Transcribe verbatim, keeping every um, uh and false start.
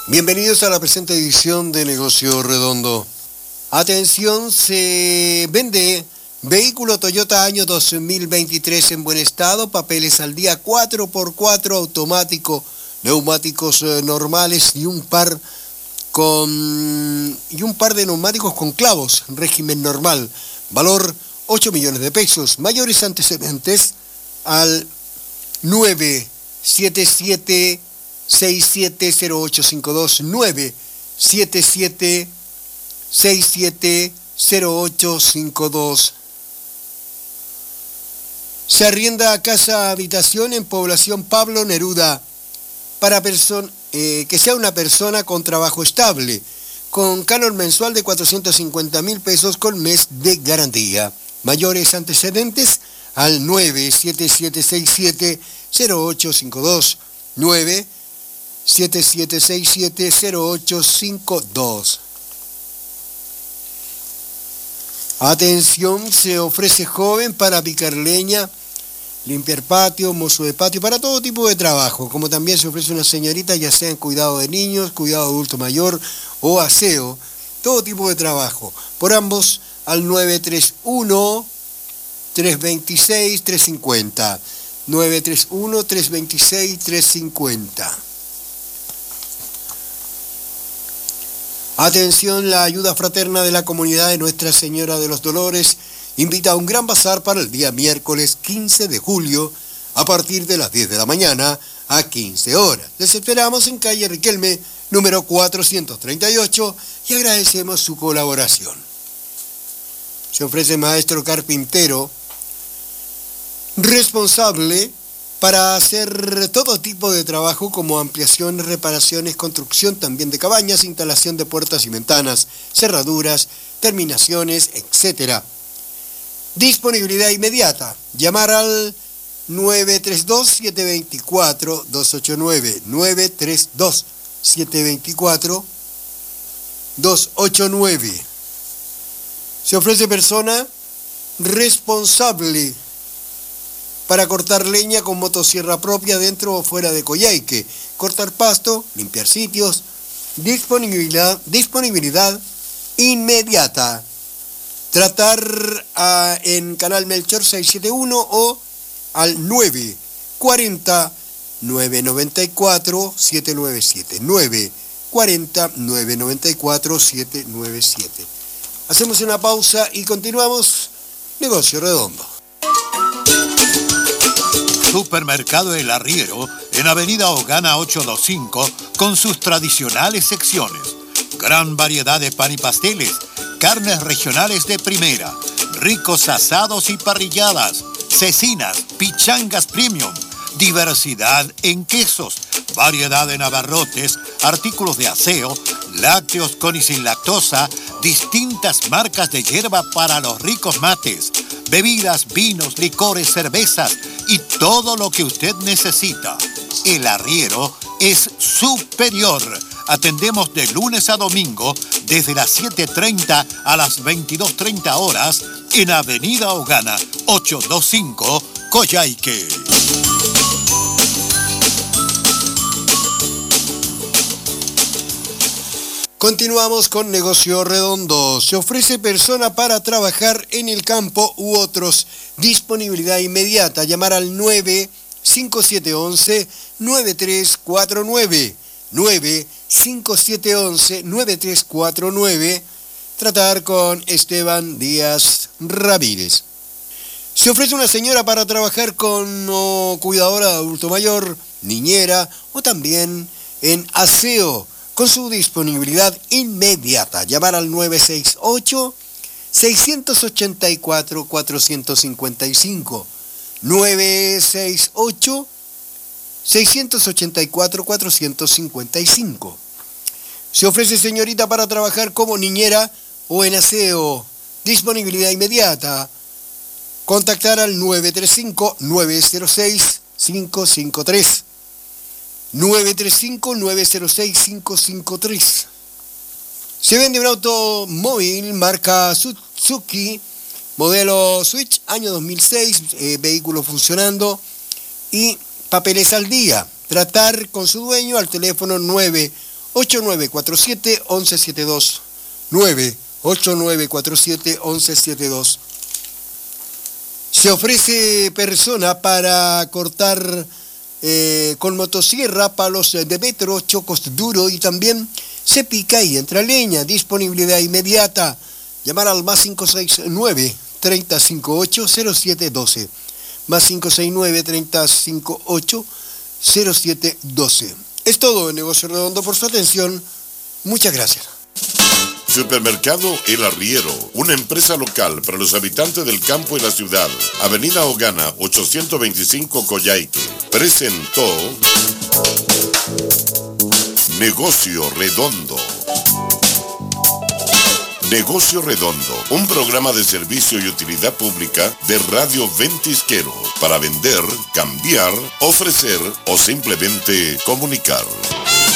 Bienvenidos a la presente edición de Negocio Redondo. Atención, se vende vehículo Toyota año dos mil veintitrés en buen estado, papeles al día, cuatro por cuatro automático, neumáticos eh, normales y un par con y un par de neumáticos con clavos, régimen normal, valor ocho millones de pesos. Mayores antecedentes al nueve siete siete seis siete cero ocho cinco dos, nueve siete siete seis siete cero ocho cinco dos. Se arrienda casa habitación en población Pablo Neruda para person- eh, que sea una persona con trabajo estable, con canon mensual de cuatrocientos cincuenta mil pesos con mes de garantía. Mayores antecedentes al nueve siete siete seis siete cero ocho cinco dos, nueve siete siete seis siete cero ocho cinco dos. Atención, se ofrece joven para picar leña, limpiar patio, mozo de patio, para todo tipo de trabajo, como también se ofrece una señorita, ya sea en cuidado de niños, cuidado de adulto mayor o aseo, todo tipo de trabajo. Por ambos al nueve tres uno tres dos seis tres cinco cero, nueve tres uno tres dos seis tres cinco cero. Atención, la ayuda fraterna de la comunidad de Nuestra Señora de los Dolores invita a un gran bazar para el día miércoles quince de julio a partir de las diez de la mañana a quince horas. Les esperamos en calle Riquelme, número cuatrocientos treinta y ocho, y agradecemos su colaboración. Se ofrece maestro carpintero responsable para hacer todo tipo de trabajo como ampliación, reparaciones, construcción también de cabañas, instalación de puertas y ventanas, cerraduras, terminaciones, etcétera. Disponibilidad inmediata. Llamar al nueve tres dos siete dos cuatro dos ocho nueve, nueve tres dos siete dos cuatro dos ocho nueve. Se ofrece persona responsable para cortar leña con motosierra propia dentro o fuera de Coyhaique, cortar pasto, limpiar sitios, disponibilidad, disponibilidad inmediata. Tratar a, en Canal Melchor seiscientos setenta y uno o al nueve cuatro cero nueve nueve cuatro siete nueve siete, nueve cuatro cero nueve nueve cuatro siete nueve siete. Hacemos una pausa y continuamos. Negocio Redondo. Supermercado El Arriero, en Avenida Ogana ochocientos veinticinco, con sus tradicionales secciones. Gran variedad de pan y pasteles, carnes regionales de primera, ricos asados y parrilladas, cecinas, pichangas premium, diversidad en quesos, variedad en abarrotes, artículos de aseo, lácteos con y sin lactosa, distintas marcas de hierba para los ricos mates, bebidas, vinos, licores, cervezas y todo lo que usted necesita. El Arriero es superior. Atendemos de lunes a domingo desde las siete treinta a las veintidós treinta horas en Avenida Ogana ochocientos veinticinco, Coyhaique. Continuamos con Negocio Redondo. Se ofrece persona para trabajar en el campo u otros. Disponibilidad inmediata. Llamar al nueve cinco siete once nueve tres cuatro nueve. nueve cinco siete once nueve tres cuatro nueve. Tratar con Esteban Díaz Ramírez. Se ofrece una señora para trabajar como cuidadora de adulto mayor, niñera o también en aseo, con su disponibilidad inmediata. Llamar al nueve seis ocho seis ocho cuatro cuatro cinco cinco, nueve seis ocho seis ocho cuatro cuatro cinco cinco. Se ofrece señorita para trabajar como niñera o en aseo. Disponibilidad inmediata. Contactar al nueve tres cinco nueve cero seis cinco cinco tres. nueve tres cinco nueve cero seis cinco cinco tres. Se vende un automóvil marca Suzuki, modelo Switch, año dos mil seis, eh, vehículo funcionando y papeles al día. Tratar con su dueño al teléfono nueve ocho nueve cuatro siete, once setenta y dos. nueve ocho nueve cuatro siete, once setenta y dos. Se ofrece persona para cortar eh, con motosierra, palos de metro, chocos duro y también se pica y entra leña. Disponibilidad inmediata. Llamar al más cinco seis nueve, tres cero cinco ocho, cero siete uno dos. Más cinco seis nueve, tres cero cinco ocho, cero siete uno dos. Es todo en Negocio Redondo. Por su atención. Muchas gracias. Supermercado El Arriero, una empresa local para los habitantes del campo y la ciudad. Avenida Ogana, ochocientos veinticinco, Coyhaique. Presentó Negocio Redondo. Negocio Redondo, un programa de servicio y utilidad pública de Radio Ventisquero, para vender, cambiar, ofrecer o simplemente comunicar.